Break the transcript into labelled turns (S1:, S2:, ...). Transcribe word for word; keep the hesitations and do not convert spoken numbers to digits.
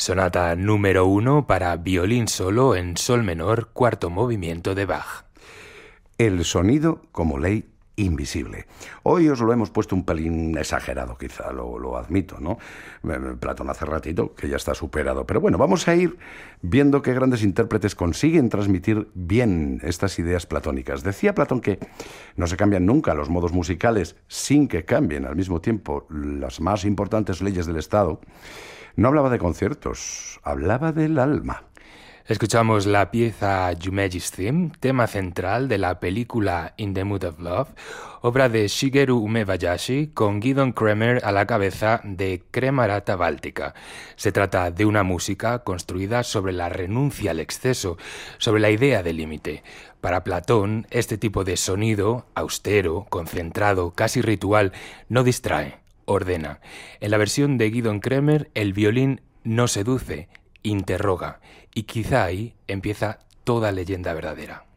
S1: Sonata número uno para violín solo en sol menor, cuarto movimiento de Bach.
S2: El sonido como ley invisible. Hoy os lo hemos puesto un pelín exagerado, quizá, lo, lo admito, ¿no? Platón hace ratito que ya está superado. Pero bueno, vamos a ir viendo qué grandes intérpretes consiguen transmitir bien estas ideas platónicas. Decía Platón que no se cambian nunca los modos musicales sin que cambien al mismo tiempo las más importantes leyes del Estado. No hablaba de conciertos, hablaba del alma.
S1: Escuchamos la pieza Yumeji's Theme, tema central de la película In the Mood of Love, obra de Shigeru Umebayashi, con Gidon Kremer a la cabeza de Kremerata Báltica. Se trata de una música construida sobre la renuncia al exceso, sobre la idea de límite. Para Platón, este tipo de sonido, austero, concentrado, casi ritual, no distrae, ordena. En la versión de Gidon Kremer, el violín no seduce, interroga, y quizá ahí empieza toda leyenda verdadera.